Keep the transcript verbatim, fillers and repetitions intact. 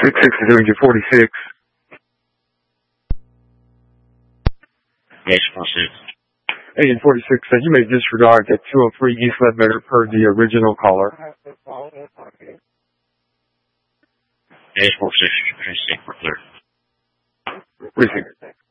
six six is doing your forty-six. Agent forty-six. Agent forty-six said you may disregard that two oh three East Ledbetter per the original caller. Agent forty-six, precinct, we're clear. Precinct.